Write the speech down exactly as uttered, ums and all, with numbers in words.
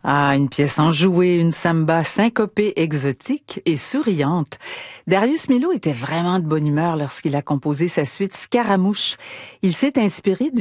Ah, une pièce enjouée, une samba syncopée, exotique et souriante. Darius Milhaud était vraiment de bonne humeur lorsqu'il a composé sa suite Scaramouche. Il s'est inspiré